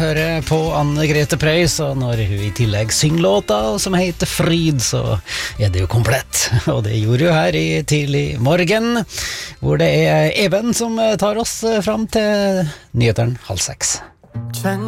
høre på Anne Grete Preus, og når hun I tillegg synger låta som heter Fryd, så det jo komplett. Og det gjorde hun her I tidlig morgen, hvor det Even som tar oss fram til nyheteren 5:30.